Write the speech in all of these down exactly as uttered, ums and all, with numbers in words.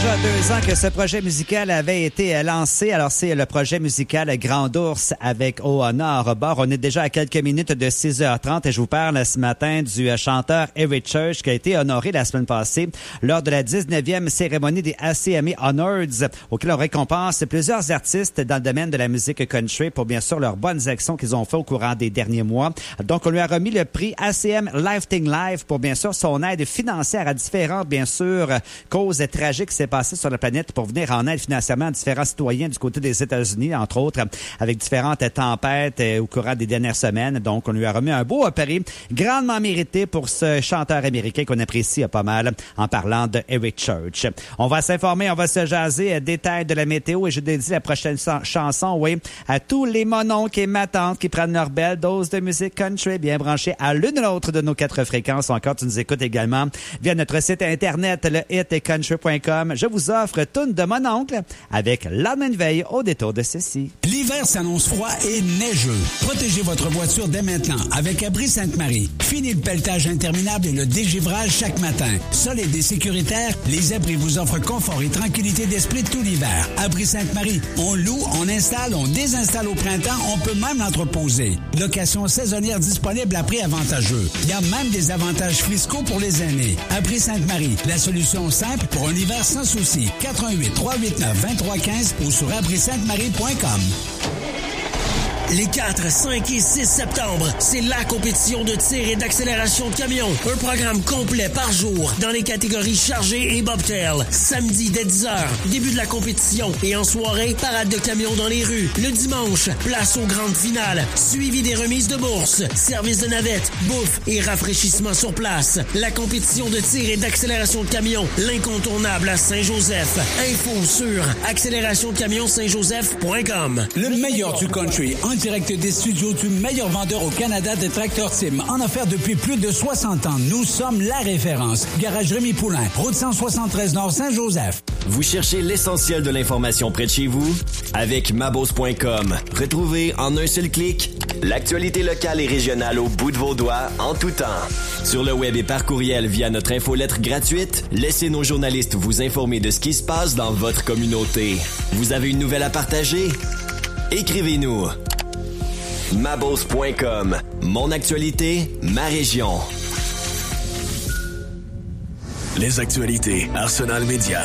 déjà deux ans que ce projet musical avait été lancé. Alors, c'est le projet musical Grand Ours avec Ohana Robert. On est déjà à quelques minutes de six heures trente et je vous parle ce matin du chanteur Eric Church qui a été honoré la semaine passée lors de la dix-neuvième cérémonie des A C M A Honors, auquel on récompense plusieurs artistes dans le domaine de la musique country pour bien sûr leurs bonnes actions qu'ils ont fait au courant des derniers mois. Donc, on lui a remis le prix A C M Lifetime Life pour bien sûr son aide financière à différentes, bien sûr, causes tragiques qui s'est passé sur la planète pour venir en aide financièrement à différents citoyens du côté des États-Unis, entre autres, avec différentes tempêtes euh, au courant des dernières semaines. Donc, on lui a remis un beau prix, grandement mérité pour ce chanteur américain qu'on apprécie pas mal en parlant de Eric Church. On va s'informer, on va se jaser, euh, détails de la météo et je dédie la prochaine chanson, oui, à tous les mononcles et matantes qui prennent leur belle dose de musique country bien branchée à l'une ou l'autre de nos quatre fréquences. Encore, tu nous écoutes également via notre site internet, le hit country point com. Je vous offre Toune de mon oncle avec Lendemain de veille au détour de ceci. L'hiver s'annonce froid et neigeux. Protégez votre voiture dès maintenant avec Abri Sainte-Marie. Fini le pelletage interminable et le dégivrage chaque matin. Solide et sécuritaire, les abris vous offrent confort et tranquillité d'esprit tout l'hiver. Abri Sainte-Marie, on loue, on installe, on désinstalle au printemps, on peut même l'entreposer. Location saisonnière disponible à prix avantageux. Il y a même des avantages fiscaux pour les aînés. Abri Sainte-Marie, la solution simple pour un hiver sans souci. quatre un huit, trois huit neuf, deux trois un cinq ou sur abri sainte marie point com. Les quatre, cinq et six septembre, c'est la compétition de tir et d'accélération de camions. Un programme complet par jour dans les catégories chargé et bobtail. Samedi dès dix heures, début de la compétition. Et en soirée, parade de camions dans les rues. Le dimanche, place aux grandes finales. Suivi des remises de bourse, service de navette, bouffe et rafraîchissement sur place. La compétition de tir et d'accélération de camions. L'incontournable à Saint-Joseph. Info sur accélération de camions saint joseph point com. Le meilleur du country en direct des studios du meilleur vendeur au Canada de Tracteur Tim. En affaires depuis plus de soixante ans, nous sommes la référence. Garage Rémi Poulain, route cent soixante-treize Nord Saint-Joseph. Vous cherchez l'essentiel de l'information près de chez vous? Avec mabos point com. Retrouvez en un seul clic l'actualité locale et régionale au bout de vos doigts en tout temps. Sur le web et par courriel via notre infolettre gratuite, laissez nos journalistes vous informer de ce qui se passe dans votre communauté. Vous avez une nouvelle à partager? Écrivez-nous. mabos point com. Mon actualité, ma région. Les actualités Arsenal Média.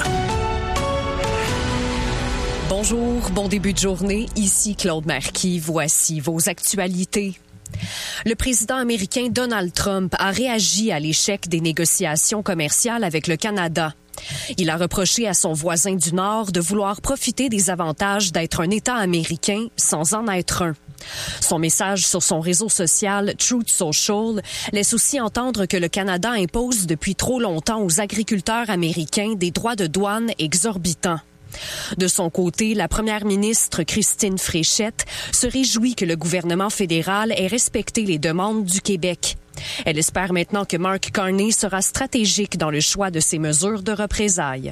Bonjour, bon début de journée. Ici Claude Marquis. Voici vos actualités. Le président américain Donald Trump a réagi à l'échec des négociations commerciales avec le Canada. Il a reproché à son voisin du Nord de vouloir profiter des avantages d'être un État américain sans en être un. Son message sur son réseau social Truth Social laisse aussi entendre que le Canada impose depuis trop longtemps aux agriculteurs américains des droits de douane exorbitants. De son côté, la première ministre Christine Fréchette se réjouit que le gouvernement fédéral ait respecté les demandes du Québec. Elle espère maintenant que Mark Carney sera stratégique dans le choix de ses mesures de représailles.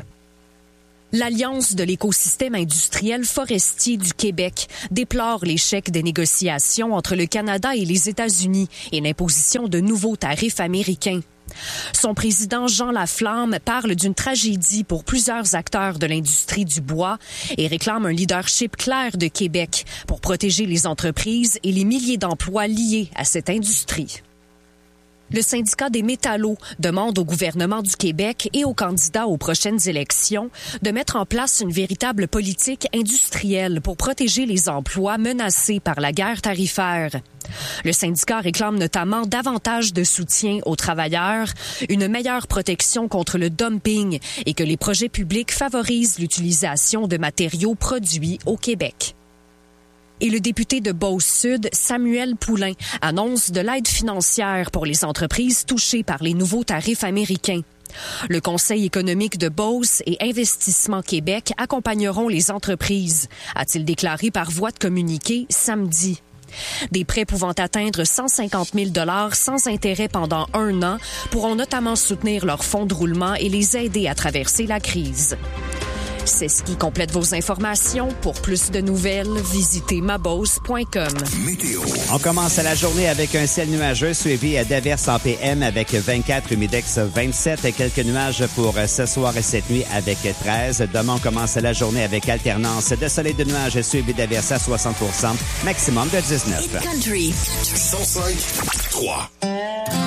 L'Alliance de l'écosystème industriel forestier du Québec déplore l'échec des négociations entre le Canada et les États-Unis et l'imposition de nouveaux tarifs américains. Son président Jean Laflamme parle d'une tragédie pour plusieurs acteurs de l'industrie du bois et réclame un leadership clair de Québec pour protéger les entreprises et les milliers d'emplois liés à cette industrie. Le syndicat des métallos demande au gouvernement du Québec et aux candidats aux prochaines élections de mettre en place une véritable politique industrielle pour protéger les emplois menacés par la guerre tarifaire. Le syndicat réclame notamment davantage de soutien aux travailleurs, une meilleure protection contre le dumping et que les projets publics favorisent l'utilisation de matériaux produits au Québec. Et le député de Beauce-Sud, Samuel Poulain, annonce de l'aide financière pour les entreprises touchées par les nouveaux tarifs américains. Le Conseil économique de Beauce et Investissement Québec accompagneront les entreprises, a-t-il déclaré par voie de communiqué samedi. Des prêts pouvant atteindre cent cinquante mille dollars sans intérêt pendant un an pourront notamment soutenir leurs fonds de roulement et les aider à traverser la crise. C'est ce qui complète vos informations. Pour plus de nouvelles, visitez mabose point com. Météo. On commence la journée avec un ciel nuageux suivi d'averses en P M avec vingt-quatre, humidex vingt-sept. Quelques nuages pour ce soir et cette nuit avec treize. Demain, on commence la journée avec alternance de soleil de nuages suivi d'averses à soixante pour cent, maximum de dix-neuf. Country. cent cinq trois.